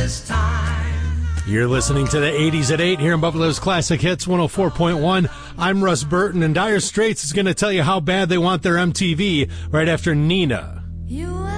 You're listening to the 80s at 8 here in Buffalo's Classic Hits 104.1. I'm Russ Burton, and Dire Straits is going to tell you how bad they want their MTV right after Nina.